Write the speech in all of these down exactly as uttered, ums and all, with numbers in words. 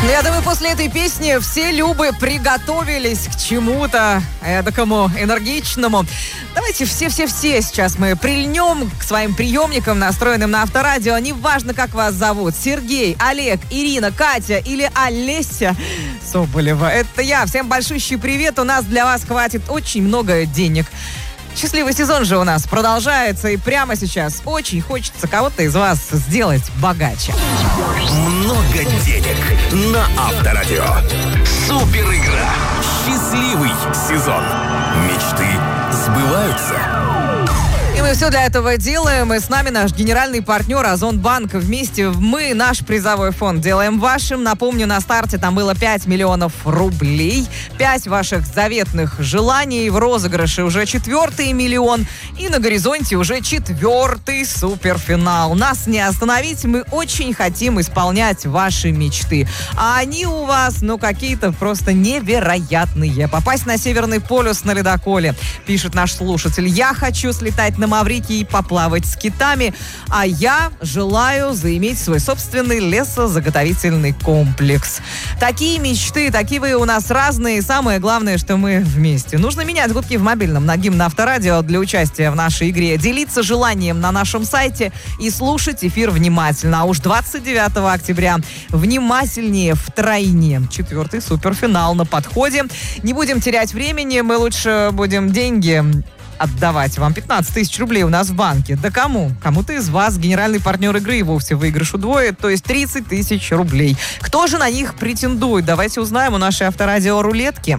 Я думаю, после этой песни все любы приготовились к чему-то эдакому энергичному. Давайте все-все-все сейчас мы прильнем к своим приемникам, настроенным на Авторадио. Неважно, как вас зовут. Сергей, Олег, Ирина, Катя или Олеся Соболева. Это я. Всем большущий привет. У нас для вас хватит очень много денег. Счастливый сезон же у нас продолжается, и прямо сейчас очень хочется кого-то из вас сделать богаче. Много денег на Авторадио. Супер игра. Счастливый сезон. Мечты сбываются. И мы все для этого делаем. И с нами наш генеральный партнер Озонбанк. Вместе мы наш призовой фонд делаем вашим. Напомню, на старте там было пять миллионов рублей. пять ваших заветных желаний. В розыгрыше уже четвертый миллион. И на горизонте уже четвертый суперфинал. Нас не остановить. Мы очень хотим исполнять ваши мечты. А они у вас, ну, какие-то просто невероятные. Попасть на Северный полюс на ледоколе. Пишет наш слушатель. Я хочу слетать на Маврикий и поплавать с китами, а я желаю заиметь свой собственный лесозаготовительный комплекс. Такие мечты, такие вы у нас разные. Самое главное, что мы вместе. Нужно менять гудки в мобильном на гимн Авторадио для участия в нашей игре. Делиться желанием на нашем сайте и слушать эфир внимательно. А уж двадцать девятого октября внимательнее втройне. Четвертый суперфинал на подходе. Не будем терять времени, мы лучше будем деньги отдавать вам. пятнадцать тысяч рублей у нас в банке. Да кому? Кому-то из вас генеральный партнер игры и вовсе выигрыш удвоит, то есть тридцать тысяч рублей. Кто же на них претендует? Давайте узнаем у нашей Авторадио рулетки.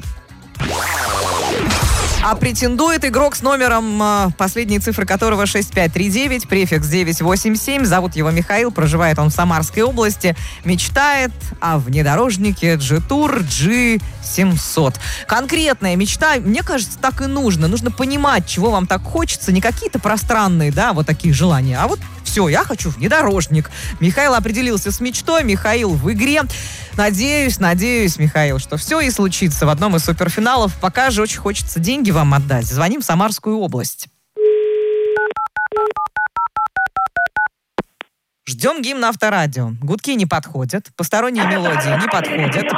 А претендует игрок с номером, последние цифры которого шесть пять три девять, префикс девять восемь семь. Зовут его Михаил, проживает он в Самарской области. Мечтает о внедорожнике Jetour джи семьсот. Конкретная мечта, мне кажется, так и нужно. Нужно понимать, чего вам так хочется. Не какие-то пространные, да, вот такие желания, а вот все, я хочу внедорожник. Михаил определился с мечтой, Михаил в игре. Надеюсь, надеюсь, Михаил, что все и случится в одном из суперфиналов. Пока же очень хочется деньги вам отдать. Звоним в Самарскую область. Ждем гимн Авторадио. Гудки не подходят, посторонние мелодии не подходят.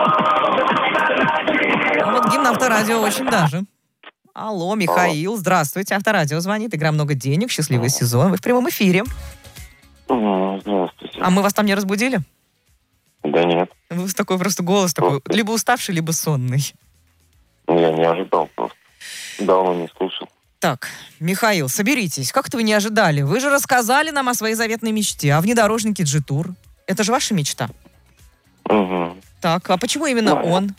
А вот гимн Авторадио очень даже. Алло, Михаил, здравствуйте. Авторадио звонит. Игра «Много денег». Счастливый сезон. Вы в прямом эфире. Здравствуйте. А мы вас там не разбудили? Да нет. Вы такой просто голос такой, либо уставший, либо сонный. Я не ожидал просто. Давно не слушал. Так, Михаил, соберитесь. Как-то вы не ожидали. Вы же рассказали нам о своей заветной мечте, о внедорожнике Jetour. Это же ваша мечта? Угу. Так, а почему именно да, он?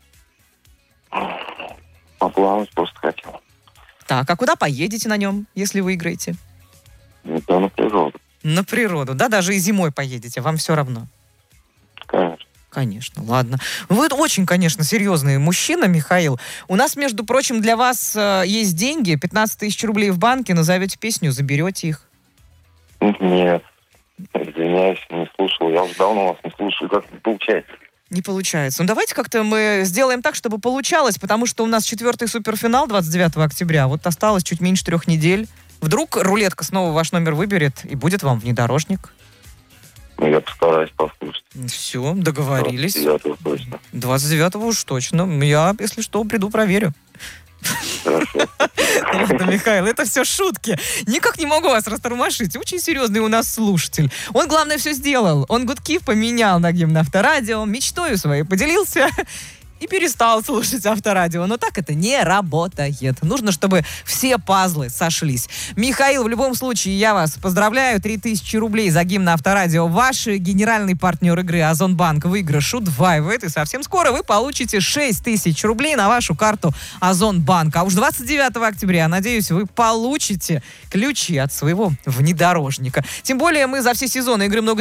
Поплавать просто хотел. Так, а куда поедете на нем, если выиграете? Это на природу. На природу, да? Даже и зимой поедете, вам все равно? Конечно. Конечно, ладно. Вы очень, конечно, серьезный мужчина, Михаил. У нас, между прочим, для вас э, есть деньги, пятнадцать тысяч рублей в банке, назовете песню, заберете их. Нет, извиняюсь, не слушал. Я уже давно вас не слушаю. Как это получается? Не получается. Ну, давайте как-то мы сделаем так, чтобы получалось, потому что у нас четвертый суперфинал двадцать девятого октября. Вот осталось чуть меньше трех недель. Вдруг рулетка снова ваш номер выберет, и будет вам внедорожник. Ну, я постараюсь послушать. Все, договорились. двадцать девятого точно. двадцать девятого уж точно. Я, если что, приду, проверю. Хорошо. Ладно, Михаил, это все шутки. Никак не могу вас растормошить. Очень серьезный у нас слушатель. Он, главное, все сделал. Он гудки поменял на гимн Авторадио, мечтою своей поделился и перестал слушать Авторадио. Но так это не работает. Нужно, чтобы все пазлы сошлись. Михаил, в любом случае, я вас поздравляю. три тысячи рублей за гимн Авторадио. Ваш генеральный партнер игры Озонбанк выигрыш удваивает. И совсем скоро вы получите шесть тысяч рублей на вашу карту Озонбанк. А уж двадцать девятого октября, надеюсь, вы получите ключи от своего внедорожника. Тем более мы за все сезоны игры «Много